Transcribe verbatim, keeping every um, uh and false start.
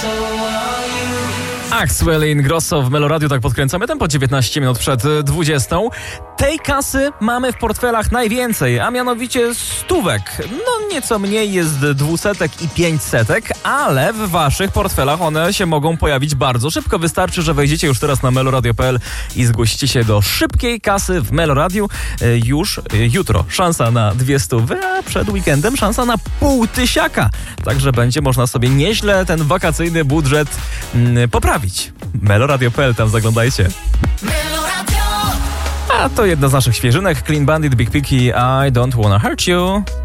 Axwell Ingrosso w Meloradiu, tak podkręcamy tempo dziewiętnaście minut przed dwudziestą. Tej kasy mamy w portfelach najwięcej, a mianowicie stówek. No nieco mniej jest dwusetek i pięćsetek, ale w waszych portfelach one się mogą pojawić bardzo szybko. Wystarczy, że wejdziecie już teraz na meloradio kropka p l i zgłosicie się do szybkiej kasy w Meloradiu. Już jutro szansa na dwie stówy, a przed weekendem szansa na pół tysiaka. Także będzie można sobie nieźle ten wakacyjny budżet mm, poprawić. meloradio kropka p l, tam zaglądajcie. A to jedna z naszych świeżynek. Clean Bandit, Big Picky, I Don't Wanna Hurt You.